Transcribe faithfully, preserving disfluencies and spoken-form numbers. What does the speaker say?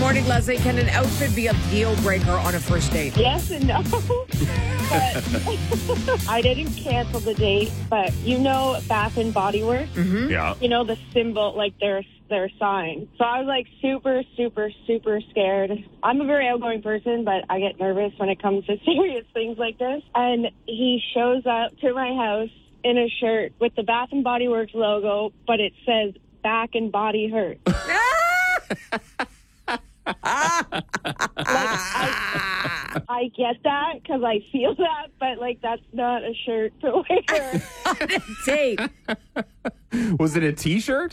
morning, Leslie. Can an outfit be a deal breaker on a first date? Yes and no. But I didn't cancel the date, but you know Bath and Body Works? Mm-hmm. Yeah. You know the symbol, like their their sign. So I was like super, super, super scared. I'm a very outgoing person, but I get nervous when it comes to serious things like this. And he shows up to my house in a shirt with the Bath and Body Works logo, but it says back and body hurt. Like, I, I get that because I feel that, but like that's not a shirt to wear. Date. Was it a T-shirt?